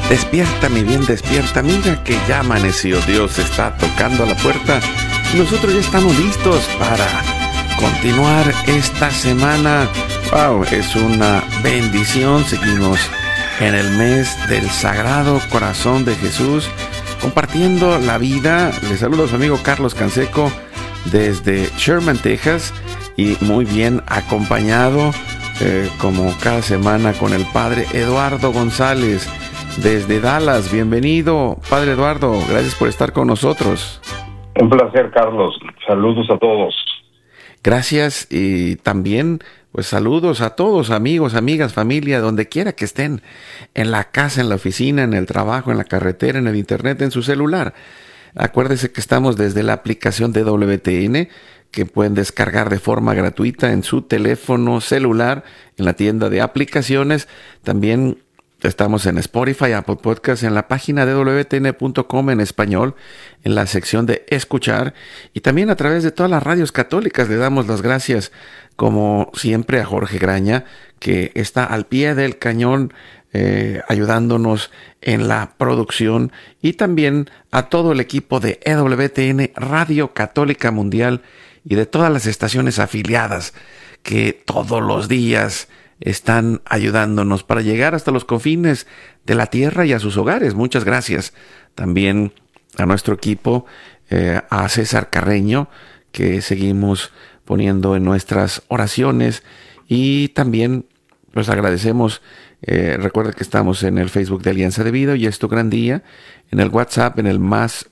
Despierta, mi bien, despierta. Mira que ya amaneció. Dios está tocando a la puerta. Y nosotros ya estamos listos para continuar esta semana. Wow, es una bendición. Seguimos en el mes del Sagrado Corazón de Jesús, compartiendo la vida. Les saludo a su amigo Carlos Canseco desde Sherman, Texas, y muy bien acompañado como cada semana con el Padre Eduardo González desde Dallas. Bienvenido, Padre Eduardo, gracias por estar con nosotros. Un placer, Carlos. Saludos a todos. Gracias, y también pues saludos a todos, amigos, amigas, familia, donde quiera que estén, en la casa, en la oficina, en el trabajo, en la carretera, en el internet, en su celular. Acuérdese que estamos desde la aplicación de WTN, que pueden descargar de forma gratuita en su teléfono celular, en la tienda de aplicaciones. También estamos en Spotify, Apple Podcasts, en la página de wtn.com en español, en la sección de escuchar, y también a través de todas las radios católicas. Le damos las gracias, como siempre, a Jorge Graña, que está al pie del cañón ayudándonos en la producción, y también a todo el equipo de EWTN Radio Católica Mundial y de todas las estaciones afiliadas que todos los días están ayudándonos para llegar hasta los confines de la tierra y a sus hogares. Muchas gracias también a nuestro equipo, a César Carreño, que seguimos poniendo en nuestras oraciones, y también pues agradecemos. Recuerda que estamos en el Facebook de Alianza de Vida y Es Tu Gran Día, en el WhatsApp en el más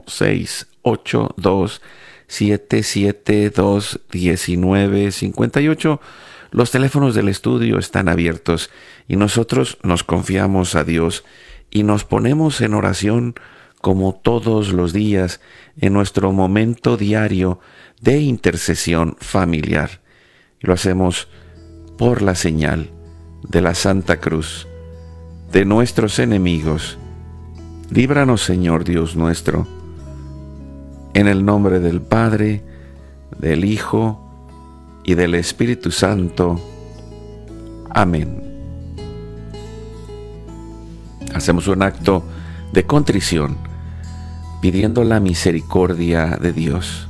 1-682-772-1958. Los teléfonos del estudio están abiertos y nosotros nos confiamos a Dios y nos ponemos en oración como todos los días en nuestro momento diario de intercesión familiar. Y lo hacemos por la señal de la Santa Cruz de nuestros enemigos. Líbranos, Señor Dios nuestro, en el nombre del Padre, del Hijo y del Espíritu Santo. Amén. Hacemos un acto de contrición, pidiendo la misericordia de Dios.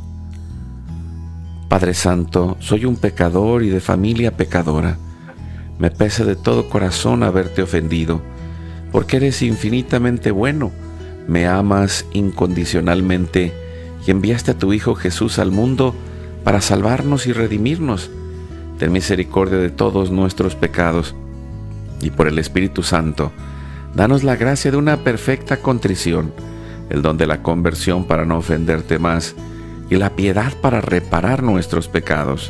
Padre Santo, soy un pecador y de familia pecadora. Me pesa de todo corazón haberte ofendido, porque eres infinitamente bueno, me amas incondicionalmente y enviaste a tu Hijo Jesús al mundo para salvarnos y redimirnos. Ten misericordia de todos nuestros pecados, y por el Espíritu Santo, danos la gracia de una perfecta contrición, el don de la conversión para no ofenderte más, y la piedad para reparar nuestros pecados.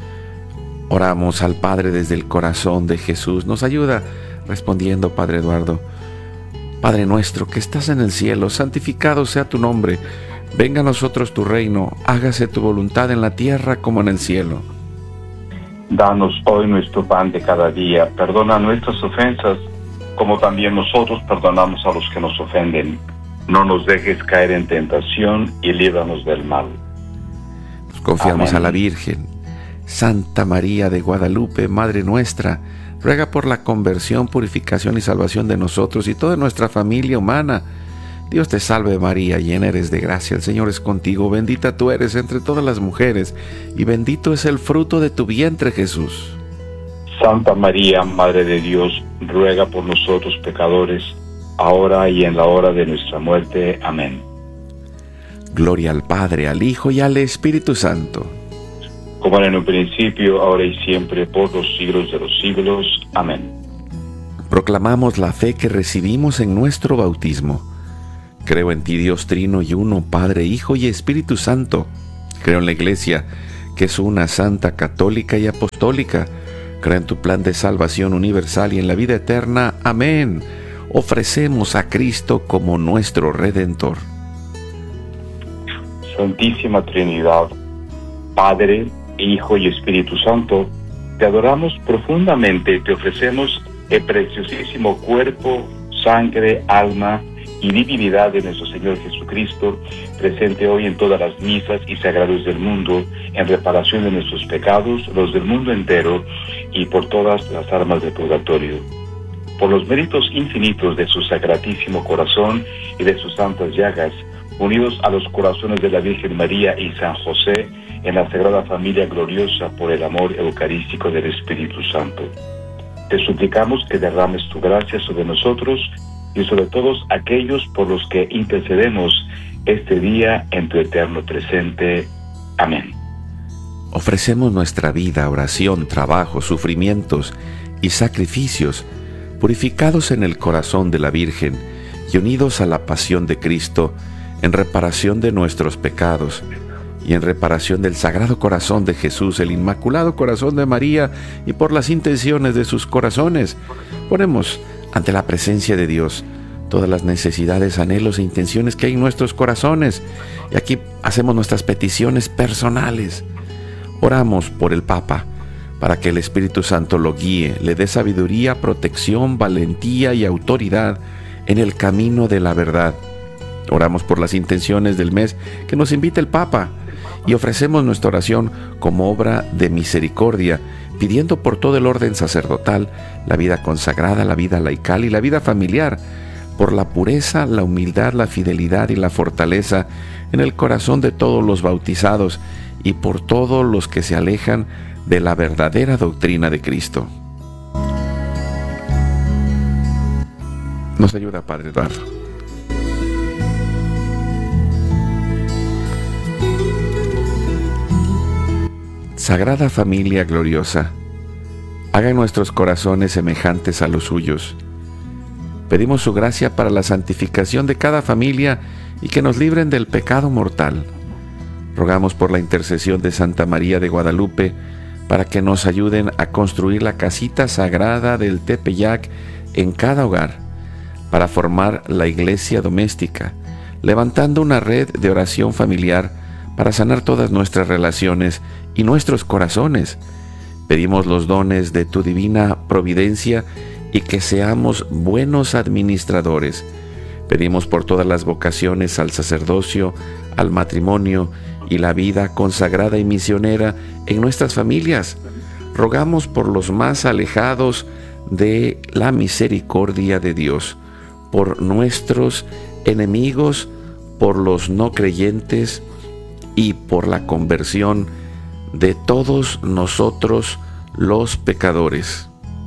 Oramos al Padre desde el corazón de Jesús. Nos ayuda respondiendo, Padre Eduardo. Padre nuestro que estás en el cielo, santificado sea tu nombre. Venga a nosotros tu reino, hágase tu voluntad en la tierra como en el cielo. Danos hoy nuestro pan de cada día. Perdona nuestras ofensas, como también nosotros perdonamos a los que nos ofenden. No nos dejes caer en tentación y líbranos del mal. Nos confiamos Amén. A la Virgen. Santa María de Guadalupe, Madre nuestra, ruega por la conversión, purificación y salvación de nosotros y toda nuestra familia humana. Dios te salve María, llena eres de gracia, el Señor es contigo, bendita tú eres entre todas las mujeres, y bendito es el fruto de tu vientre, Jesús. Santa María, Madre de Dios, ruega por nosotros pecadores, ahora y en la hora de nuestra muerte. Amén. Gloria al Padre, al Hijo y al Espíritu Santo. Como era en un principio, ahora y siempre, por los siglos de los siglos. Amén. Proclamamos la fe que recibimos en nuestro bautismo. Creo en ti, Dios Trino y uno, Padre, Hijo y Espíritu Santo. Creo en la Iglesia, que es una santa, católica y apostólica. Creo en tu plan de salvación universal y en la vida eterna. Amén. Ofrecemos a Cristo como nuestro Redentor. Santísima Trinidad, Padre, Hijo y Espíritu Santo, te adoramos profundamente, te ofrecemos el preciosísimo cuerpo, sangre, alma y divinidad de nuestro Señor Jesucristo, presente hoy en todas las misas y sagrados del mundo, en reparación de nuestros pecados, los del mundo entero, y por todas las almas del purgatorio. por los méritos infinitos de su sacratísimo corazón y de sus santas llagas, unidos a los corazones de la Virgen María y San José, en la Sagrada Familia gloriosa por el amor eucarístico del Espíritu Santo. Te suplicamos que derrames tu gracia sobre nosotros y sobre todos aquellos por los que intercedemos este día en tu eterno presente. Amén. Ofrecemos nuestra vida, oración, trabajo, sufrimientos y sacrificios, purificados en el corazón de la Virgen y unidos a la pasión de Cristo, en reparación de nuestros pecados y en reparación del Sagrado Corazón de Jesús, el Inmaculado Corazón de María, y por las intenciones de sus corazones. Ponemos ante la presencia de Dios todas las necesidades, anhelos e intenciones que hay en nuestros corazones, y aquí hacemos nuestras peticiones personales. Oramos por el Papa, para que el Espíritu Santo lo guíe, le dé sabiduría, protección, valentía y autoridad en el camino de la verdad. Oramos por las intenciones del mes que nos invita el Papa, y ofrecemos nuestra oración como obra de misericordia, pidiendo por todo el orden sacerdotal, la vida consagrada, la vida laical y la vida familiar, por la pureza, la humildad, la fidelidad y la fortaleza en el corazón de todos los bautizados y por todos los que se alejan de la verdadera doctrina de Cristo. Nos ayuda, Padre Eduardo. Sagrada Familia gloriosa, haga en nuestros corazones semejantes a los suyos. Pedimos su gracia para la santificación de cada familia y que nos libren del pecado mortal. Rogamos por la intercesión de Santa María de Guadalupe para que nos ayuden a construir la casita sagrada del Tepeyac en cada hogar, para formar la iglesia doméstica, levantando una red de oración familiar para sanar todas nuestras relaciones y nuestros corazones. Pedimos los dones de tu divina providencia y que seamos buenos administradores. Pedimos por todas las vocaciones al sacerdocio, al matrimonio y la vida consagrada y misionera en nuestras familias. Rogamos por los más alejados de la misericordia de Dios, por nuestros enemigos, por los no creyentes y por la conversión de todos nosotros los pecadores.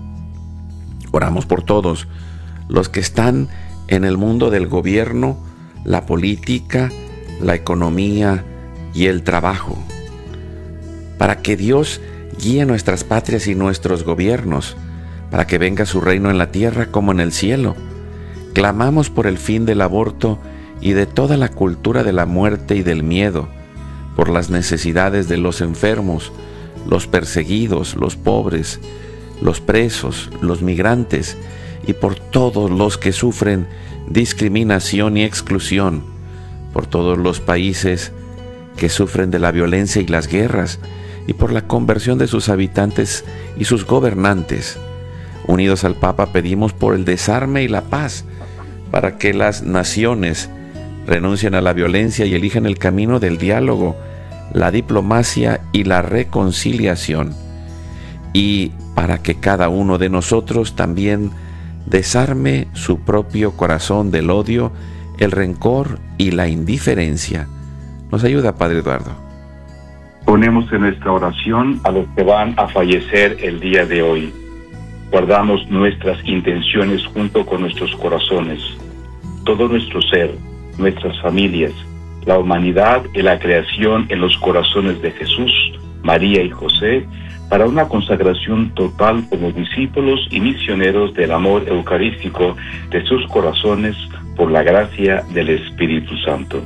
Oramos por todos los que están en el mundo del gobierno, la política, la economía y el trabajo, para que Dios guíe nuestras patrias y nuestros gobiernos, para que venga su reino en la tierra como en el cielo. Clamamos por el fin del aborto y de toda la cultura de la muerte y del miedo, por las necesidades de los enfermos, los perseguidos, los pobres, los presos, los migrantes y por todos los que sufren discriminación y exclusión, por todos los países que sufren de la violencia y las guerras y por la conversión de sus habitantes y sus gobernantes. Unidos al Papa pedimos por el desarme y la paz, para que las naciones renuncien a la violencia y elijan el camino del diálogo, la diplomacia y la reconciliación, y para que cada uno de nosotros también desarme su propio corazón del odio, el rencor y la indiferencia. Nos ayuda, Padre Eduardo. Ponemos en nuestra oración a los que van a fallecer el día de hoy. Guardamos nuestras intenciones junto con nuestros corazones, todo nuestro ser, nuestras familias, la humanidad y la creación en los corazones de Jesús, María y José, para una consagración total como discípulos y misioneros del amor eucarístico de sus corazones por la gracia del Espíritu Santo.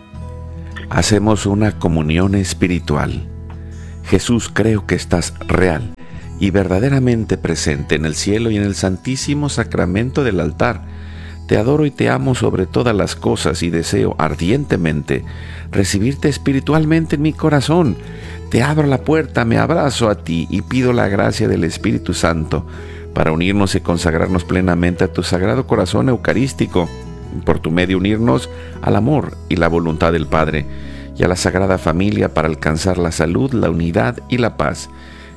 Hacemos una comunión espiritual. Jesús, creo que estás real y verdaderamente presente en el cielo y en el santísimo sacramento del altar. Te adoro y te amo sobre todas las cosas y deseo ardientemente recibirte espiritualmente en mi corazón. Te abro la puerta, me abrazo a ti y pido la gracia del Espíritu Santo para unirnos y consagrarnos plenamente a tu sagrado corazón eucarístico, por tu medio unirnos al amor y la voluntad del Padre y a la Sagrada Familia para alcanzar la salud, la unidad y la paz.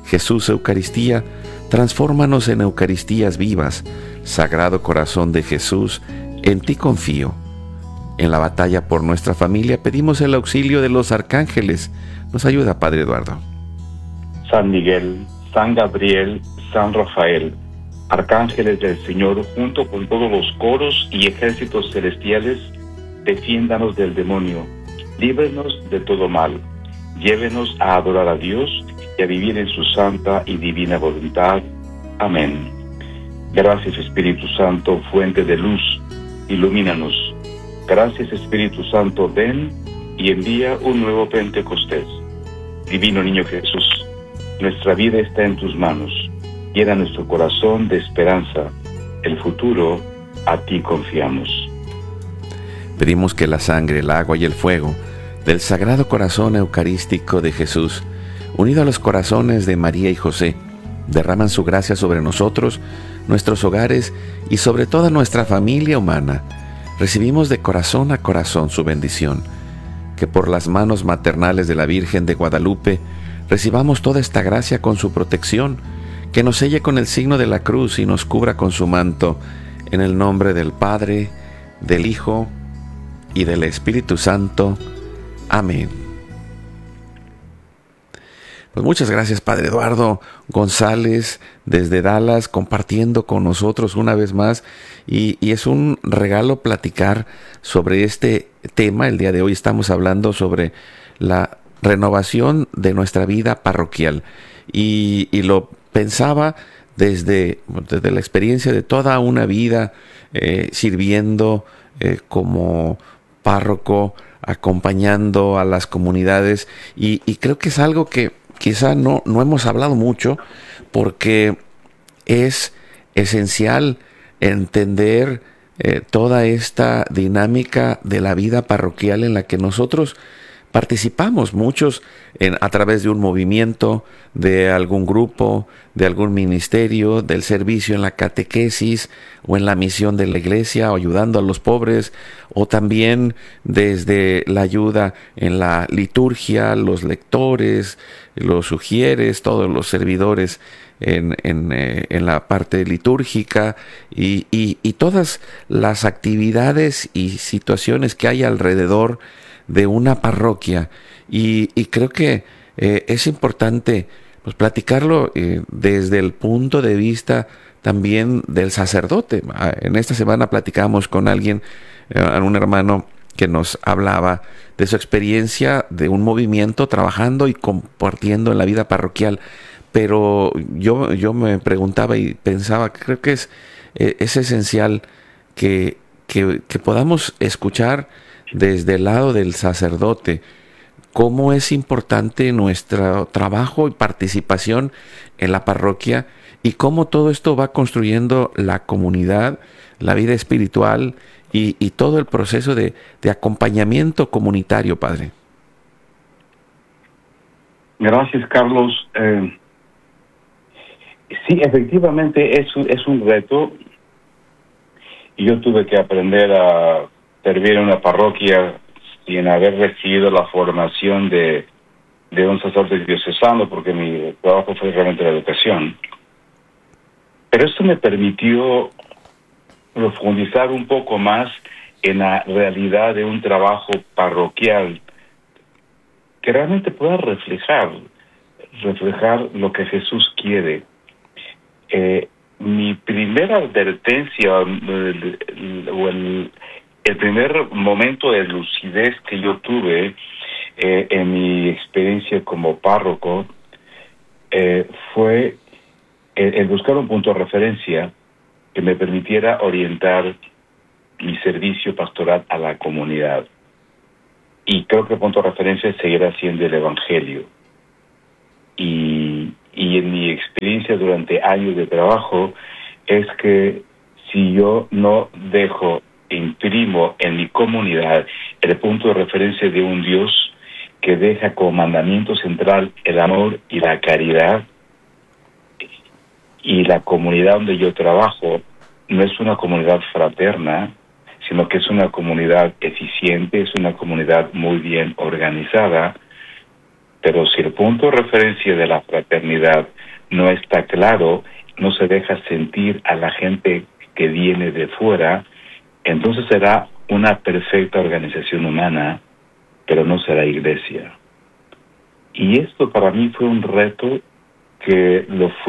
Jesús Eucaristía, transfórmanos en Eucaristías vivas. Sagrado Corazón de Jesús, en ti confío. En la batalla por nuestra familia pedimos el auxilio de los arcángeles. Nos ayuda, Padre Eduardo. San Miguel, San Gabriel, San Rafael, arcángeles del Señor, junto con todos los coros y ejércitos celestiales, defiéndanos del demonio, líbranos de todo mal, llévenos a adorar a Dios y a vivir en su santa y divina voluntad. Amén. Gracias, Espíritu Santo, fuente de luz, ilumínanos. Gracias, Espíritu Santo, ven y envía un nuevo Pentecostés. Divino Niño Jesús, nuestra vida está en tus manos. Llena nuestro corazón de esperanza. El futuro, a ti confiamos. Pedimos que la sangre, el agua y el fuego del Sagrado Corazón Eucarístico de Jesús, unido a los corazones de María y José, derraman su gracia sobre nosotros, nuestros hogares y sobre toda nuestra familia humana. Recibimos de corazón a corazón su bendición. Que por las manos maternales de la Virgen de Guadalupe recibamos toda esta gracia con su protección, que nos selle con el signo de la cruz y nos cubra con su manto, en el nombre del Padre, del Hijo y del Espíritu Santo. Amén. Pues muchas gracias, Padre Eduardo González, desde Dallas, compartiendo con nosotros una vez más. Y es un regalo platicar sobre este tema. El día de hoy estamos hablando sobre la renovación de nuestra vida parroquial. Y lo pensaba desde la experiencia de toda una vida sirviendo como párroco, acompañando a las comunidades. Y creo que es algo que quizá no hemos hablado mucho, porque es esencial entender toda esta dinámica de la vida parroquial en la que nosotros participamos, muchos a través de un movimiento, de algún grupo, de algún ministerio, del servicio en la catequesis o en la misión de la iglesia, o ayudando a los pobres, o también desde la ayuda en la liturgia, los lectores, los ujieres, todos los servidores en la parte litúrgica y todas las actividades y situaciones que hay alrededor de una parroquia. Y creo que es importante pues platicarlo desde el punto de vista también del sacerdote. En esta semana platicamos con alguien, un hermano que nos hablaba de su experiencia de un movimiento trabajando y compartiendo en la vida parroquial. Pero yo me preguntaba y pensaba, creo que es esencial que podamos escuchar desde el lado del sacerdote cómo es importante nuestro trabajo y participación en la parroquia, y cómo todo esto va construyendo la comunidad, la vida espiritual y todo el proceso de acompañamiento comunitario, Padre. Gracias, Carlos. Sí, efectivamente es un reto, y yo tuve que aprender a servir en una parroquia sin haber recibido la formación de un sacerdote diocesano, porque mi trabajo fue realmente la educación. Pero esto me permitió profundizar un poco más en la realidad de un trabajo parroquial que realmente pueda reflejar lo que Jesús quiere. Mi primera advertencia o el primer momento de lucidez que yo tuve en mi experiencia como párroco fue el buscar un punto de referencia que me permitiera orientar mi servicio pastoral a la comunidad. Y creo que el punto de referencia seguirá siendo el Evangelio. Y en mi experiencia durante años de trabajo es que si yo no imprimo en mi comunidad el punto de referencia de un Dios que deja como mandamiento central el amor y la caridad, y la comunidad donde yo trabajo no es una comunidad fraterna, sino que es una comunidad eficiente, es una comunidad muy bien organizada. Pero si el punto de referencia de la fraternidad no está claro, no se deja sentir a la gente que viene de fuera, entonces será una perfecta organización humana, pero no será iglesia. Y esto para mí fue un reto que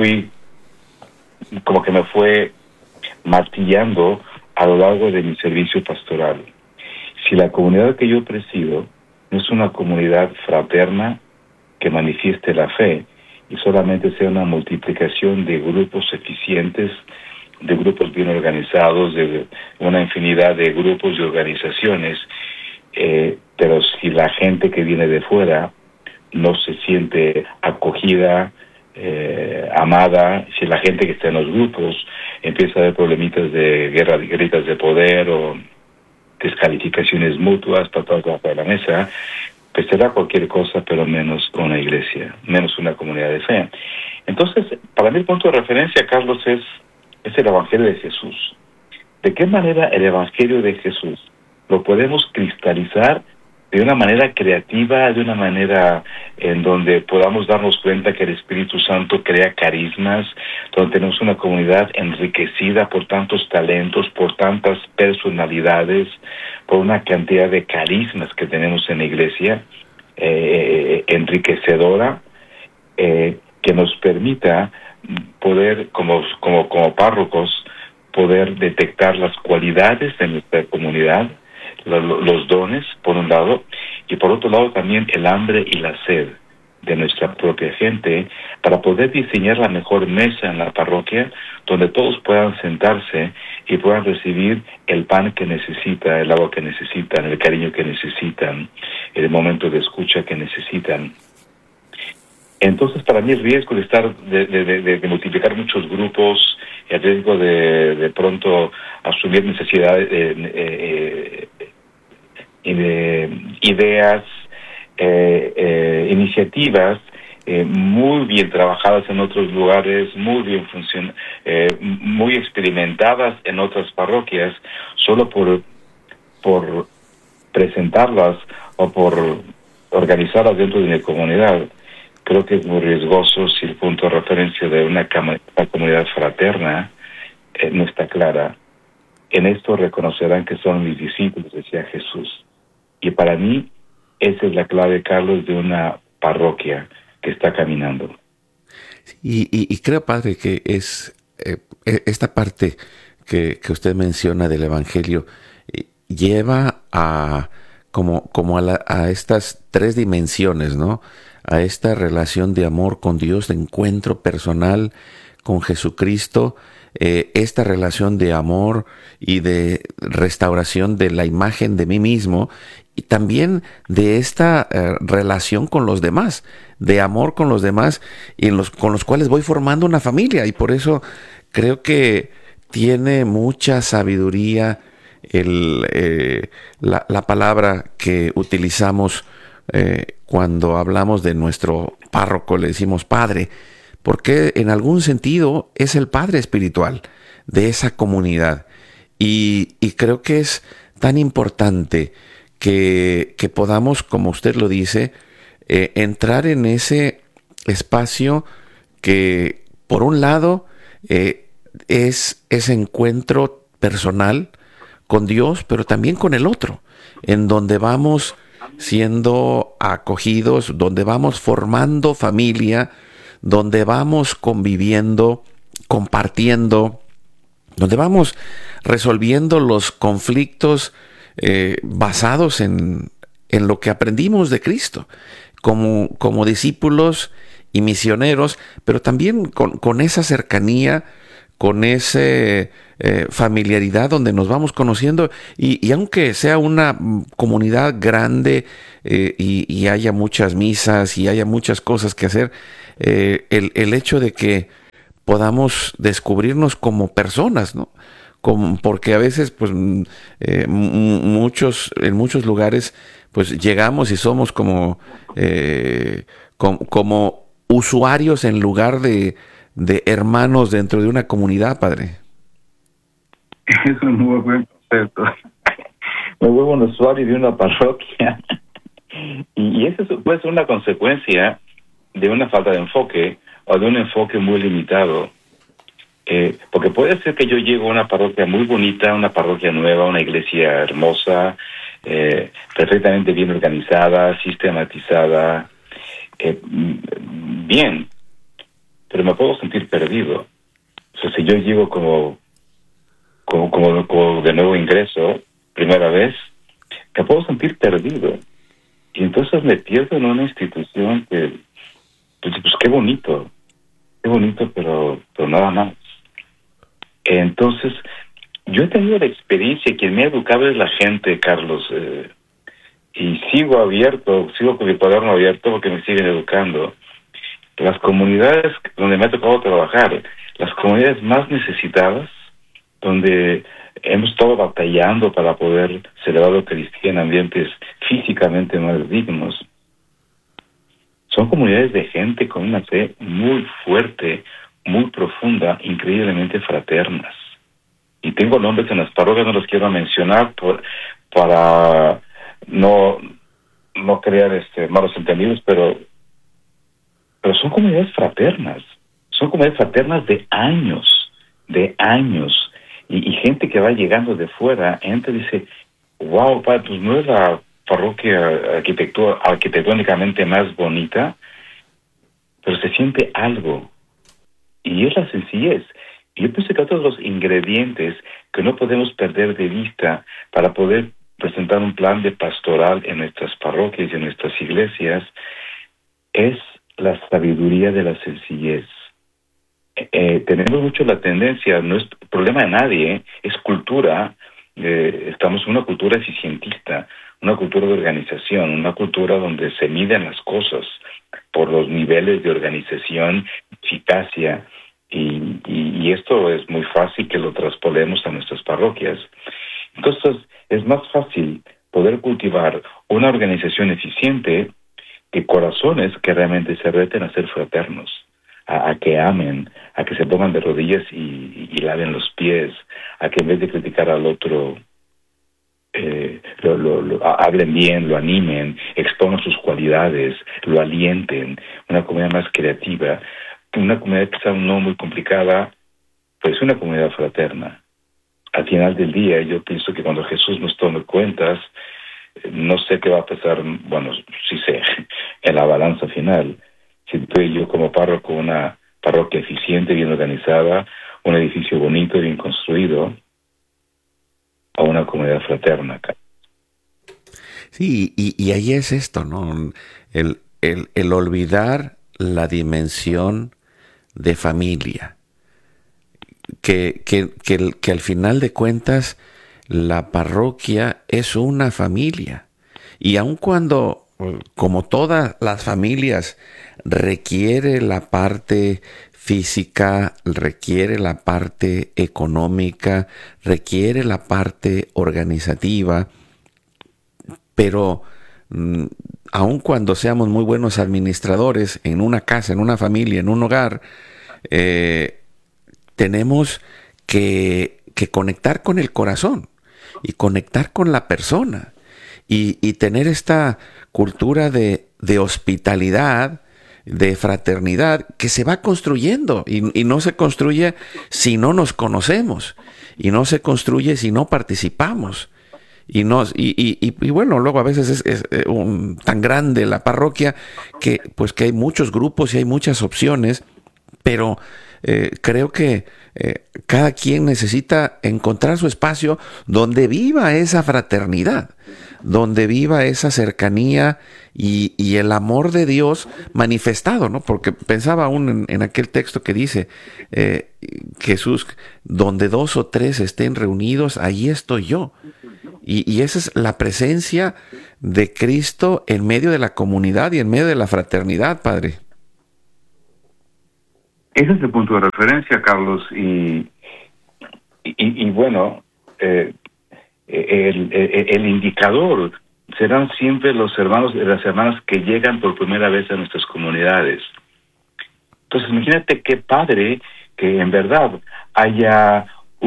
me fue martillando a lo largo de mi servicio pastoral. Si la comunidad que yo presido no es una comunidad fraterna que manifieste la fe y solamente sea una multiplicación de grupos eficientes, de grupos bien organizados, de una infinidad de grupos y organizaciones, pero si la gente que viene de fuera no se siente acogida, amada, si la gente que está en los grupos empieza a haber problemitas de guerritas de poder o descalificaciones mutuas, patadas bajo de la mesa, pues será cualquier cosa, pero menos una iglesia, menos una comunidad de fe. Entonces, para mí el punto de referencia, Carlos, es el Evangelio de Jesús. ¿De qué manera el Evangelio de Jesús lo podemos cristalizar de una manera creativa, de una manera en donde podamos darnos cuenta que el Espíritu Santo crea carismas, donde tenemos una comunidad enriquecida por tantos talentos, por tantas personalidades, por una cantidad de carismas que tenemos en la iglesia, enriquecedora, que nos permita poder, como párrocos, poder detectar las cualidades de nuestra comunidad, los dones, por un lado, y por otro lado también el hambre y la sed de nuestra propia gente, para poder diseñar la mejor mesa en la parroquia, donde todos puedan sentarse y puedan recibir el pan que necesitan, el agua que necesitan, el cariño que necesitan, el momento de escucha que necesitan. Entonces, para mí el riesgo de estar, de multiplicar muchos grupos, el riesgo de pronto asumir necesidades, ideas, iniciativas muy bien trabajadas en otros lugares, muy experimentadas en otras parroquias, solo por presentarlas o por organizarlas dentro de mi comunidad. Creo que es muy riesgoso si el punto de referencia de una comunidad fraterna no está clara. En esto reconocerán que son mis discípulos, decía Jesús. Y para mí, esa es la clave, Carlos, de una parroquia que está caminando. Y creo, padre, que es esta parte que usted menciona del Evangelio lleva a estas tres dimensiones, ¿no? A esta relación de amor con Dios, de encuentro personal con Jesucristo, esta relación de amor y de restauración de la imagen de mí mismo, y también de esta relación con los demás, de amor con los demás, y con los cuales voy formando una familia. Y por eso creo que tiene mucha sabiduría la palabra que utilizamos cuando hablamos de nuestro párroco, le decimos padre, porque en algún sentido es el padre espiritual de esa comunidad. Y creo que es tan importante que podamos, como usted lo dice, entrar en ese espacio que, por un lado, es ese encuentro personal con Dios, pero también con el otro, en donde vamos siendo acogidos, donde vamos formando familia, donde vamos conviviendo, compartiendo, donde vamos resolviendo los conflictos basados en lo que aprendimos de Cristo, como discípulos y misioneros, pero también con esa cercanía, con esa familiaridad donde nos vamos conociendo, y aunque sea una comunidad grande y haya muchas misas y haya muchas cosas que hacer, el hecho de que podamos descubrirnos como personas, ¿no? Porque a veces, pues, en muchos lugares, pues llegamos y somos como usuarios en lugar de hermanos dentro de una comunidad, padre. Es un muy buen concepto. Me vuelvo un usuario de una parroquia. Y eso puede ser una consecuencia de una falta de enfoque o de un enfoque muy limitado. Porque puede ser que yo llego a una parroquia muy bonita, una parroquia nueva, una iglesia hermosa, perfectamente bien organizada, sistematizada, bien, pero me puedo sentir perdido. O sea, si yo llego como de nuevo ingreso, primera vez, me puedo sentir perdido. Y entonces me pierdo en una institución que, pues qué bonito, pero nada más. Entonces, yo he tenido la experiencia, quien me ha educado es la gente, Carlos, y sigo con mi cuaderno abierto porque me siguen educando. Las comunidades donde me ha tocado trabajar, las comunidades más necesitadas, donde hemos estado batallando para poder celebrar la Eucaristía en ambientes físicamente más dignos, son comunidades de gente con una fe muy fuerte, muy profunda, increíblemente fraternas. Y tengo nombres en las parroquias, no los quiero mencionar para no crear malos entendidos, pero son comunidades fraternas. Son comunidades fraternas de años. Y gente que va llegando de fuera, entra y dice, wow, padre, pues no es la parroquia arquitectónicamente más bonita, pero se siente algo. Y es la sencillez. Y yo pienso que otros los ingredientes que no podemos perder de vista para poder presentar un plan de pastoral en nuestras parroquias y en nuestras iglesias es la sabiduría de la sencillez. Tenemos mucho la tendencia, no es problema de nadie, es cultura, estamos en una cultura eficientista, una cultura de organización, una cultura donde se miden las cosas por los niveles de organización, eficacia, y esto es muy fácil que lo traspolemos a nuestras parroquias. Entonces, es más fácil poder cultivar una organización eficiente que corazones que realmente se reten a ser fraternos, a que amen, a que se pongan de rodillas y laven los pies, a que en vez de criticar al otro, hablen bien, lo animen, expongan sus cualidades, lo alienten. Una comunidad más creativa, una comunidad quizá no muy complicada, pues una comunidad fraterna. Al final del día, yo pienso que cuando Jesús nos tome cuentas, no sé qué va a pasar, bueno, sí sé, en la balanza final. Si tú y yo como párroco, una parroquia eficiente, bien organizada, un edificio bonito, bien construido, a una comunidad fraterna. Sí, y ahí es esto, ¿no? El olvidar la dimensión de familia. Que al final de cuentas la parroquia es una familia. Y aun cuando, como todas las familias, requiere la parte física, requiere la parte económica, requiere la parte organizativa, pero aun cuando seamos muy buenos administradores en una casa, en una familia, en un hogar, tenemos que conectar con el corazón y conectar con la persona y tener esta cultura de hospitalidad, de fraternidad que se va construyendo y no se construye si no nos conocemos y no se construye si no participamos. Y bueno, luego a veces es tan grande la parroquia que hay muchos grupos y hay muchas opciones, pero creo que cada quien necesita encontrar su espacio donde viva esa fraternidad, donde viva esa cercanía y el amor de Dios manifestado, ¿no? Porque pensaba aún en aquel texto que dice Jesús, donde 2 o 3 estén reunidos, allí estoy yo. Y esa es la presencia de Cristo en medio de la comunidad y en medio de la fraternidad, Padre. Ese es el punto de referencia, Carlos, y bueno, el indicador serán siempre los hermanos y las hermanas que llegan por primera vez a nuestras comunidades. Entonces, imagínate qué padre que en verdad haya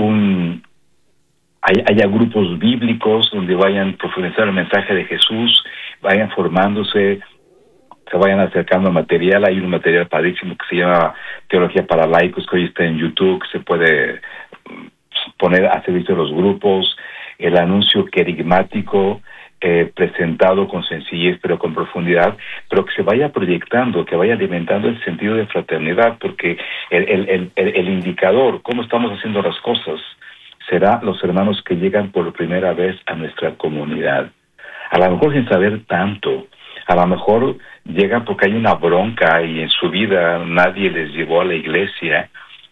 grupos bíblicos donde vayan a profundizar el mensaje de Jesús, vayan formándose se vayan acercando a material. Hay un material padrísimo que se llama Teología para Laicos, que hoy está en YouTube, que se puede poner a servicio de los grupos. El anuncio querigmático, presentado con sencillez pero con profundidad, pero que se vaya proyectando, que vaya alimentando el sentido de fraternidad, porque el indicador, cómo estamos haciendo las cosas, será los hermanos que llegan por primera vez a nuestra comunidad. A lo mejor sin saber tanto, a lo mejor llegan porque hay una bronca y en su vida nadie les llevó a la iglesia.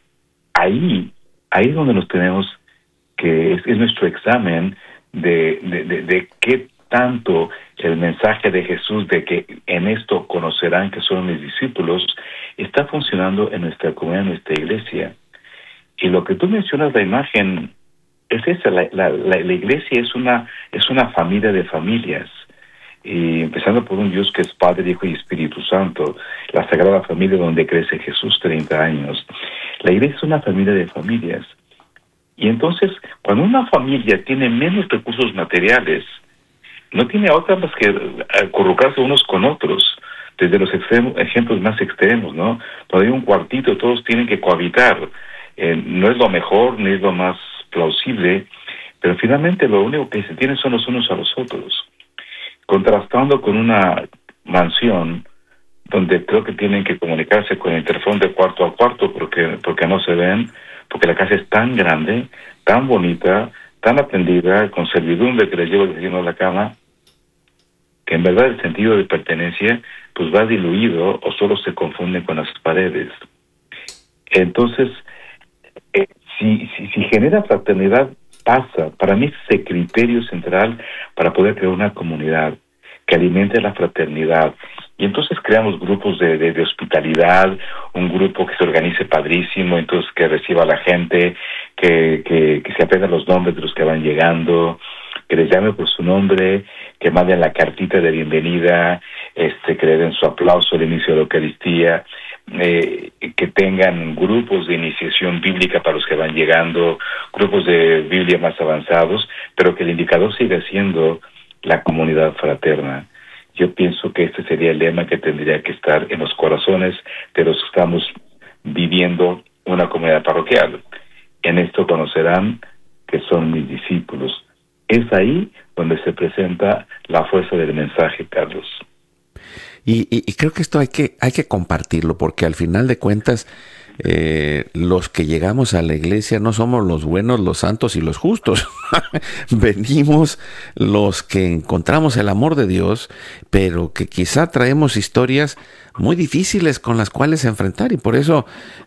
Ahí es donde nos tenemos que, es nuestro examen de qué tanto el mensaje de Jesús de que en esto conocerán que son mis discípulos está funcionando en nuestra comunidad, en nuestra iglesia. Y lo que tú mencionas, la imagen, es esa, la iglesia es una familia de familias, y empezando por un Dios que es Padre, Hijo y Espíritu Santo, la Sagrada Familia donde crece Jesús 30 años. La iglesia es una familia de familias. Y entonces, cuando una familia tiene menos recursos materiales, no tiene otra más que acurrucarse unos con otros, desde los ejemplos más extremos, ¿no? Cuando hay un cuartito, todos tienen que cohabitar. No es lo mejor, ni es lo más plausible, pero finalmente lo único que se tienen son los unos a los otros. Contrastando con una mansión, donde creo que tienen que comunicarse con el interfón de cuarto a cuarto, porque no se ven, porque la casa es tan grande, tan bonita, tan atendida, con servidumbre que les lleva el vecino a la cama, que en verdad el sentido de pertenencia pues va diluido o solo se confunde con las paredes. Entonces, si genera fraternidad, pasa. Para mí es ese criterio central para poder crear una comunidad que alimente la fraternidad. Y entonces creamos grupos de hospitalidad, un grupo que se organice padrísimo, entonces que reciba a la gente, que se aprendan los nombres de los que van llegando, que les llame por su nombre, que manden la cartita de bienvenida, que le den su aplauso al inicio de la Eucaristía, que tengan grupos de iniciación bíblica para los que van llegando, grupos de Biblia más avanzados, pero que el indicador siga siendo la comunidad fraterna. Yo pienso que este sería el lema que tendría que estar en los corazones de los que estamos viviendo una comunidad parroquial. En esto conocerán que son mis discípulos. Es ahí donde se presenta la fuerza del mensaje, Carlos. Y creo que esto hay que compartirlo, porque al final de cuentas, los que llegamos a la iglesia no somos los buenos, los santos y los justos. Venimos los que encontramos el amor de Dios, pero que quizá traemos historias muy difíciles con las cuales enfrentar, y por eso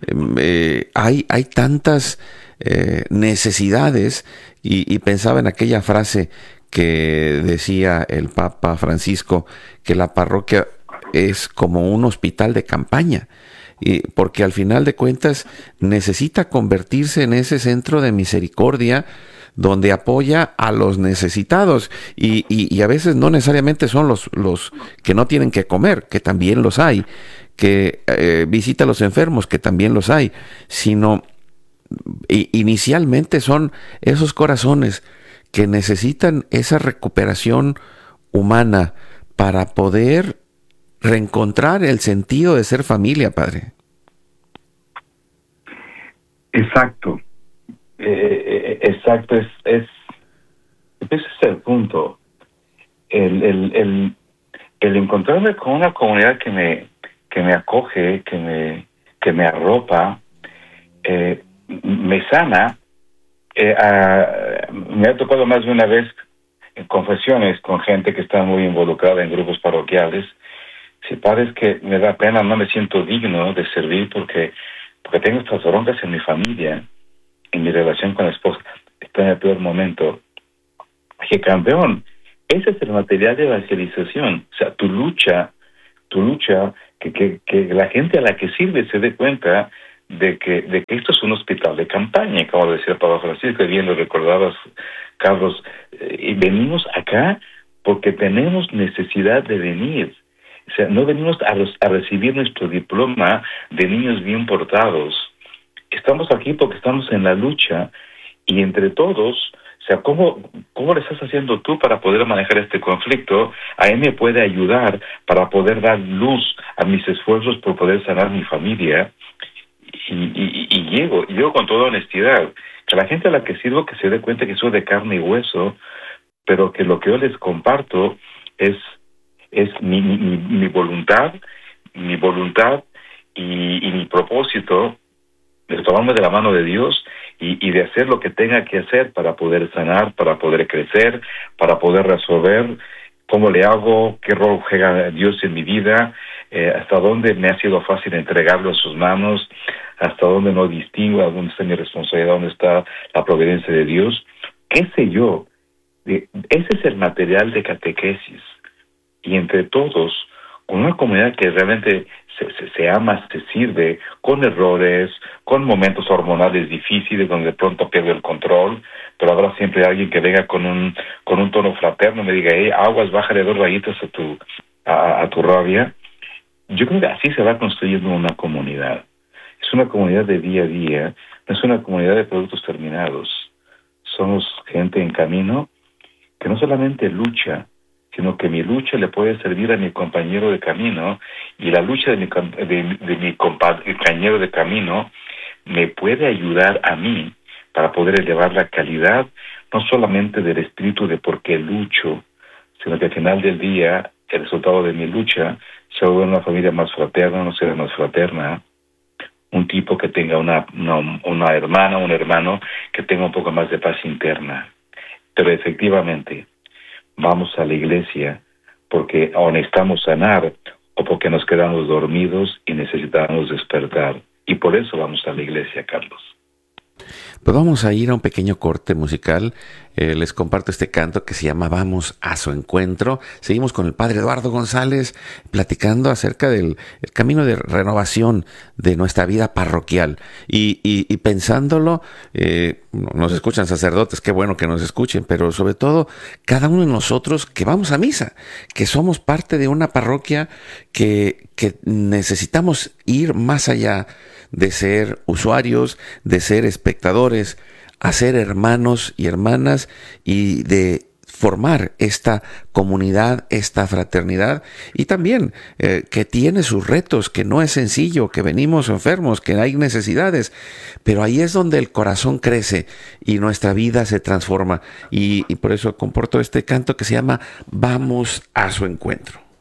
hay tantas necesidades, y pensaba en aquella frase que decía el Papa Francisco, que la parroquia es como un hospital de campaña, porque al final de cuentas necesita convertirse en ese centro de misericordia donde apoya a los necesitados, y a veces no necesariamente son los que no tienen que comer, que también los hay, que visita a los enfermos, que también los hay, sino inicialmente son esos corazones que necesitan esa recuperación humana para poder reencontrar el sentido de ser familia, Padre. Exacto. Exacto. Ese es el punto. El encontrarme con una comunidad que me acoge, que me arropa, me sana. Me ha tocado más de una vez en confesiones con gente que está muy involucrada en grupos parroquiales. Si padre, es que me da pena, no me siento digno de servir porque tengo estas broncas en mi familia, en mi relación con la esposa. Está en el peor momento. Dije, campeón, ese es el material de evangelización. O sea, tu lucha, que la gente a la que sirve se dé cuenta de que esto es un hospital de campaña, como decía Pablo Francisco, y bien lo recordabas, Carlos, y venimos acá porque tenemos necesidad de venir. O sea, no venimos a recibir nuestro diploma de niños bien portados. Estamos aquí porque estamos en la lucha, y entre todos, O sea, ¿cómo le estás haciendo tú para poder manejar este conflicto? A mí me puede ayudar para poder dar luz a mis esfuerzos por poder sanar mi familia. Y llego con toda honestidad. Que la gente a la que sirvo que se dé cuenta que soy de carne y hueso, pero que lo que yo les comparto es mi voluntad, y mi propósito de tomarme de la mano de Dios y de hacer lo que tenga que hacer para poder sanar, para poder crecer, para poder resolver. ¿Cómo le hago? ¿Qué rol juega Dios en mi vida? ¿Hasta dónde me ha sido fácil entregarlo en sus manos? ¿Hasta dónde no distingo? ¿A dónde está mi responsabilidad? ¿Dónde está la providencia de Dios? ¿Qué sé yo? Ese es el material de catequesis. Y entre todos, con una comunidad que realmente se ama, se sirve, con errores, con momentos hormonales difíciles donde de pronto pierde el control, pero habrá siempre alguien que venga con un tono fraterno y me diga, aguas, bájale 2 rayitas a tu rabia. Yo creo que así se va construyendo una comunidad. Es una comunidad de día a día, no es una comunidad de productos terminados. Somos gente en camino que no solamente lucha, sino que mi lucha le puede servir a mi compañero de camino, y la lucha de mi compañero de camino me puede ayudar a mí para poder elevar la calidad, no solamente del espíritu de por qué lucho, sino que al final del día, el resultado de mi lucha se vuelve una familia más fraterna, una sociedad más fraterna, un tipo que tenga una hermana, un hermano que tenga un poco más de paz interna. Pero efectivamente, vamos a la iglesia porque o necesitamos sanar o porque nos quedamos dormidos y necesitamos despertar. Y por eso vamos a la iglesia, Carlos. Pues vamos a ir a un pequeño corte musical. Les comparto este canto que se llama Vamos a su encuentro. Seguimos con el padre Eduardo González platicando acerca del camino de renovación de nuestra vida parroquial. Y pensándolo, nos escuchan sacerdotes, qué bueno que nos escuchen, pero sobre todo cada uno de nosotros que vamos a misa, que somos parte de una parroquia que necesitamos ir más allá de ser usuarios, de ser espectadores, a ser hermanos y hermanas y de formar esta comunidad, esta fraternidad, y también que tiene sus retos, que no es sencillo, que venimos enfermos, que hay necesidades, pero ahí es donde el corazón crece y nuestra vida se transforma, y por eso comporto este canto que se llama Vamos a su encuentro.